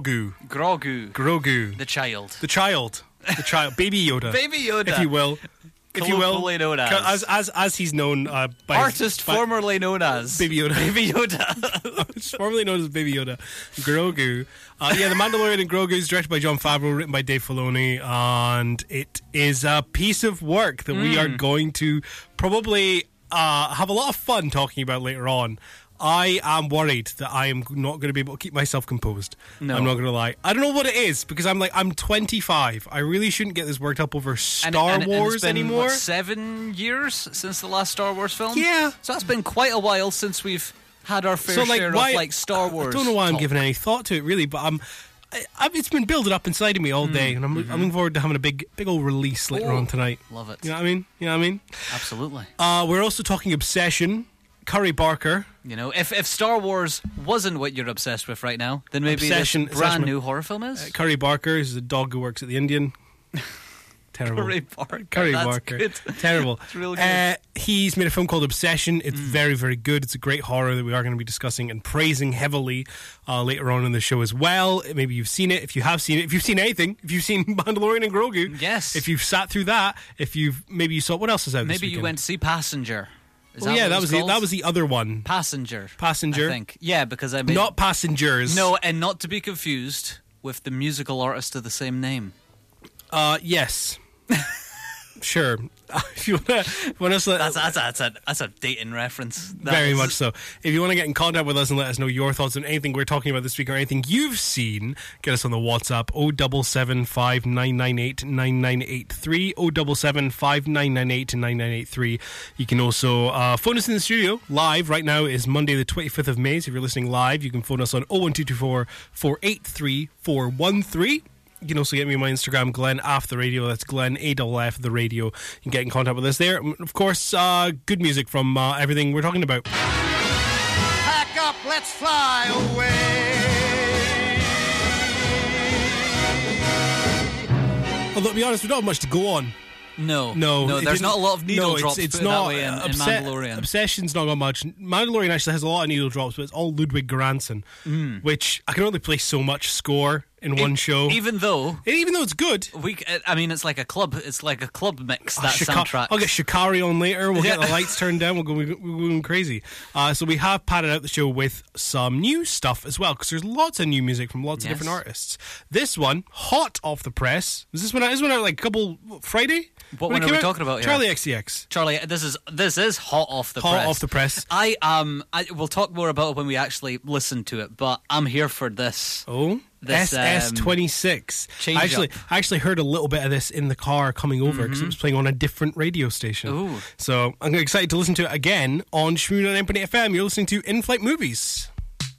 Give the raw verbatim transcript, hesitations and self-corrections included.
Grogu. Grogu. Grogu. The child. The child. The child. Baby Yoda. Baby Yoda. If you will. If you will. Colloquially known as. As, as, as he's known uh, by... Artist by, formerly known as. Baby Yoda. Baby Yoda. Formerly known as Baby Yoda. Grogu. Uh, yeah, The Mandalorian and Grogu is directed by Jon Favreau, written by Dave Filoni, and it is a piece of work that mm. we are going to probably uh, have a lot of fun talking about later on. I am worried that I am not going to be able to keep myself composed. No. I'm not going to lie. I don't know what it is, because I'm like, I'm twenty-five. I really shouldn't get this worked up over Star and, and, Wars and it's been, anymore. What, seven years since the last Star Wars film? Yeah. So that's been quite a while since we've had our fair so, like, share why, of like Star Wars. I don't know why talk. I'm giving any thought to it, really, but I'm... I, it's been building up inside of me all day, mm, and I'm, mm-hmm. I'm looking forward to having a big, big old release later oh, on tonight. Love it. You know what I mean? You know what I mean? Absolutely. Uh, we're also talking Obsession. Curry Barker. You know, if if Star Wars wasn't what you're obsessed with right now, then maybe Obsession, this brand Obsession. new horror film is. Uh, Curry Barker is the dog who works at the Indian. Terrible. Curry Barker. Curry That's Barker. Good. Terrible. It's real good. Uh, he's made a film called Obsession. It's mm. very, very good. It's a great horror that we are going to be discussing and praising heavily uh, later on in the show as well. Maybe you've seen it. If you have seen it, if you've seen anything, if you've seen Mandalorian and Grogu, yes. If you've sat through that, if you've maybe you saw what else is out. Maybe this weekend? you went to see Passenger. Is oh that yeah, that was, was the, that was the other one. Passenger. Passenger. I think. Yeah, because I made... Not Passengers. No, and not to be confused with the musical artist of the same name. Uh, yes. Sure. If you want to, that's, that's, a, that's, a, that's a dating reference. That Very is. much so. If you want to get in contact with us and let us know your thoughts on anything we're talking about this week or anything you've seen, get us on the WhatsApp oh seven seven five nine nine eight nine nine eight three oh seven seven five nine nine eight nine nine eight three. You can also uh, phone us in the studio live. Right now is Monday the twenty-fifth of May, so if you're listening live, you can phone us on oh one two two four, four eight three, four one three. You can also get me on my Instagram, Glenn F the Radio. That's Glenn A F F the Radio. You can get in contact with us there. And of course, uh, good music from uh, everything we're talking about. Pack up, let's fly away. Although, to be honest, we don't have much to go on. No, no, no. There's not a lot of needle no, drops. It's, it's put not that way in, in obse- Mandalorian. Obsession's not got much. Mandalorian actually has a lot of needle drops, but it's all Ludwig Göransson, mm. which I can only play so much score in it, one show. Even though, even though it's good, we. I mean, it's like a club. It's like a club mix. That oh, Shika- soundtrack. I'll get Shikari on later. We'll yeah. get the lights turned down. We'll go, we're going crazy. Uh, so we have padded out the show with some new stuff as well, because there's lots of new music from lots yes. of different artists. This one, hot off the press. Was this one out? This one out like a couple Friday? What one are we out? talking about here? Charlie X C X. Charlie, this is this is hot off the hot press. Hot off the press. I um, I we'll talk more about it when we actually listen to it. But I'm here for this. Oh, this, S S twenty-six. Um, I actually, up. I actually heard a little bit of this in the car coming over because mm-hmm. it was playing on a different radio station. Ooh. So I'm excited to listen to it again on Shmoo ninety-nine point eight F M. You're listening to In Flight Movies.